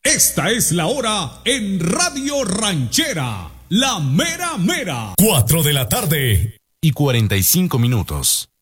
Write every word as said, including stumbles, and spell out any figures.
Esta es la hora en Radio Ranchera, la mera mera. Cuatro de la tarde y cuarenta y cinco minutos.